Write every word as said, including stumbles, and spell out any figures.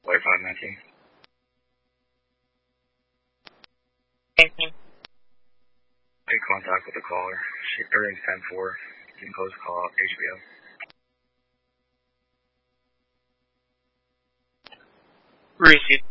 Wait five nineteen. nineteen. Make contact with the caller. Everything's ten four. You can close the call out H B O. Received.